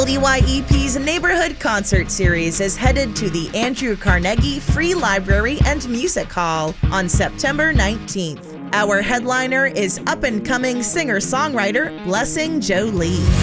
WYEP's Neighborhood Concert Series is headed to the Andrew Carnegie Free Library and Music Hall on September 19th. Our headliner is up-and-coming singer-songwriter Blessing Jolie.